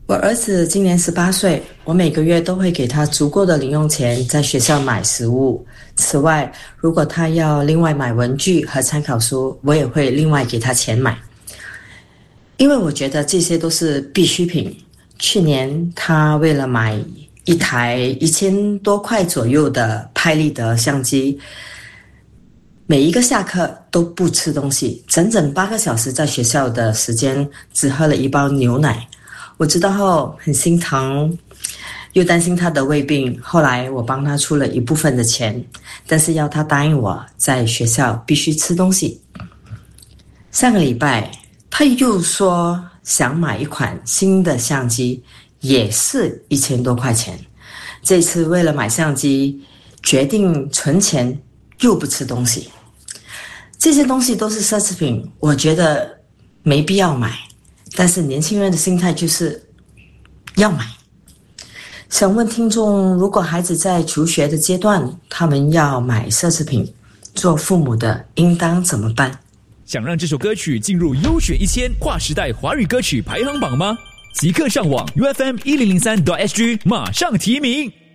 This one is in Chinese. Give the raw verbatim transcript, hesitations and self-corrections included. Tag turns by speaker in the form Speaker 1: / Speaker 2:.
Speaker 1: 我儿子今年十八岁，我每个月都会给他足够的零用钱在学校买食物。此外，如果他要另外买文具和参考书，我也会另外给他钱买。因为我觉得这些都是必需品。去年他为了买一台一千多块左右的拍立得相机，每一个下课都不吃东西，整整八个小时在学校的时间只喝了一包牛奶。我知道后很心疼，又担心他得胃病。后来我帮他出了一部分的钱，但是要他答应我在学校必须吃东西。上个礼拜他又说想买一款新的相机，也是一千多块钱。这次为了买相机决定存钱，又不吃东西。这些东西都是奢侈品，我觉得没必要买，但是年轻人的心态就是要买。想问听众，如果孩子在求学的阶段，他们要买奢侈品，做父母的应当怎么办？
Speaker 2: 想让这首歌曲进入优选一千跨时代华语歌曲排行榜吗？即刻上网 U F M 一零零三 点 S G 马上提名。